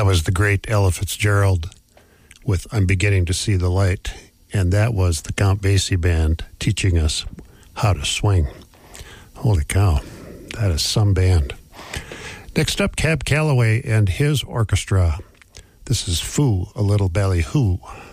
That was the great Ella Fitzgerald with I'm Beginning to See the Light. And that was the Count Basie Band teaching us how to swing. Holy cow, that is some band. Next up, Cab Calloway and his orchestra. This is Foo, a Little Ballyhoo.